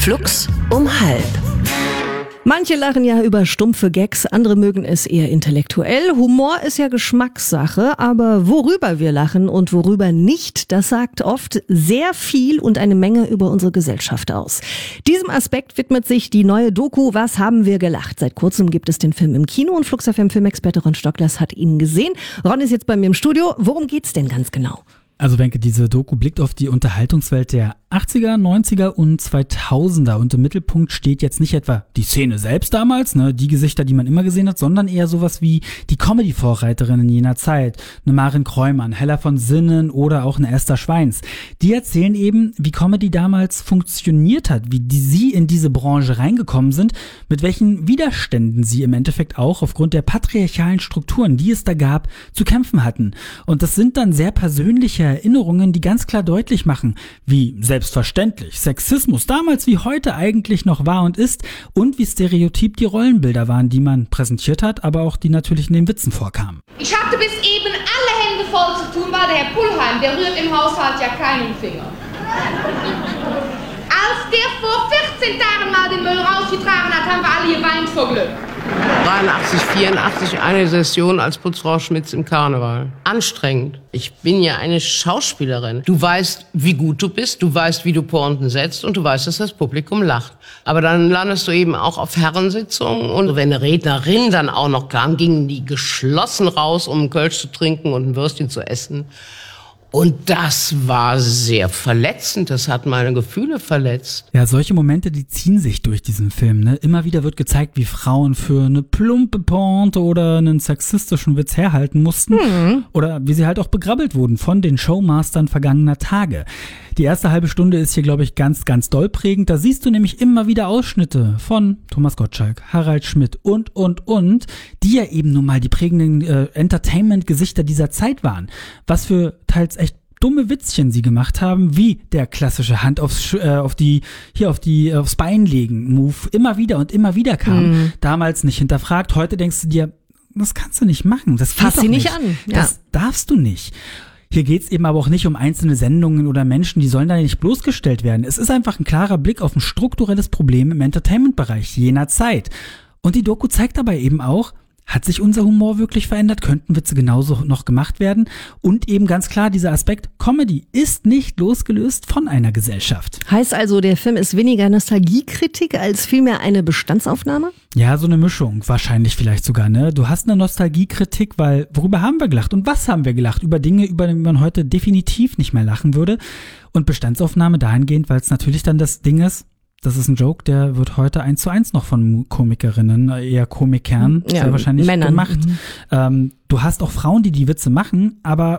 Flux um halb. Manche lachen ja über stumpfe Gags, andere mögen es eher intellektuell. Humor ist ja Geschmackssache, aber worüber wir lachen und worüber nicht, das sagt oft sehr viel und eine Menge über unsere Gesellschaft aus. Diesem Aspekt widmet sich die neue Doku Was haben wir gelacht? Seit kurzem gibt es den Film im Kino und Flux FM Filmexperte Ron Stocklers hat ihn gesehen. Ron ist jetzt bei mir im Studio. Worum geht's denn ganz genau? Also Wenke, diese Doku blickt auf die Unterhaltungswelt der 80er, 90er und 2000er und im Mittelpunkt steht jetzt nicht etwa die Szene selbst damals, die Gesichter, die man immer gesehen hat, sondern eher sowas wie die Comedy-Vorreiterinnen jener Zeit, eine Maren Kräumann, Hella von Sinnen oder auch eine Esther Schweins. Die erzählen eben, wie Comedy damals funktioniert hat, wie sie in diese Branche reingekommen sind, mit welchen Widerständen sie im Endeffekt auch aufgrund der patriarchalen Strukturen, die es da gab, zu kämpfen hatten. Und das sind dann sehr persönliche Erinnerungen, die ganz klar deutlich machen, wie selbstverständlich Sexismus damals wie heute eigentlich noch war und ist und wie stereotyp die Rollenbilder waren, die man präsentiert hat, aber auch die natürlich in den Witzen vorkamen. Ich hatte bis eben alle Hände voll zu tun, weil der Herr Pullheim, der rührt im Haushalt ja keinen Finger. Als der vor 14 Tagen mal den Müll rausgetragen hat, haben wir alle geweint vor Glück. 83, 84 eine Session als Putzfrau Schmitz im Karneval. Anstrengend. Ich bin ja eine Schauspielerin. Du weißt, wie gut du bist, du weißt, wie du Pointen setzt und du weißt, dass das Publikum lacht. Aber dann landest du eben auch auf Herrensitzungen und wenn eine Rednerin dann auch noch kam, gingen die geschlossen raus, um einen Kölsch zu trinken und ein Würstchen zu essen. Und das war sehr verletzend, das hat meine Gefühle verletzt. Ja, solche Momente, die ziehen sich durch diesen Film, Immer wieder wird gezeigt, wie Frauen für eine plumpe Pointe oder einen sexistischen Witz herhalten mussten. Oder wie sie halt auch begrabbelt wurden von den Showmastern vergangener Tage. Die erste halbe Stunde ist hier, glaube ich, ganz, ganz doll prägend. Da siehst du nämlich immer wieder Ausschnitte von Thomas Gottschalk, Harald Schmidt und, die ja eben nun mal die prägenden Entertainment-Gesichter dieser Zeit waren. Was für teils echt dumme Witzchen sie gemacht haben, wie der klassische Hand aufs Bein legen Move immer wieder kam. Damals nicht hinterfragt, heute denkst du dir, das kannst du nicht machen. Das fass sie nicht an. Ja. Das darfst du nicht. Hier geht's eben aber auch nicht um einzelne Sendungen oder Menschen, die sollen da nicht bloßgestellt werden. Es ist einfach ein klarer Blick auf ein strukturelles Problem im Entertainment-Bereich jener Zeit. Und die Doku zeigt dabei eben auch, hat sich unser Humor wirklich verändert? Könnten Witze genauso noch gemacht werden? Und eben ganz klar dieser Aspekt, Comedy ist nicht losgelöst von einer Gesellschaft. Heißt also, der Film ist weniger Nostalgiekritik als vielmehr eine Bestandsaufnahme? Ja, so eine Mischung, wahrscheinlich vielleicht sogar, Du hast eine Nostalgiekritik, weil worüber haben wir gelacht und was haben wir gelacht? Über Dinge, über die man heute definitiv nicht mehr lachen würde. Und Bestandsaufnahme dahingehend, weil es natürlich dann das Ding ist, das ist ein Joke, der wird heute 1:1 noch von Komikerinnen, eher Komikern, sehr wahrscheinlich Männern gemacht. Du hast auch Frauen, die Witze machen, aber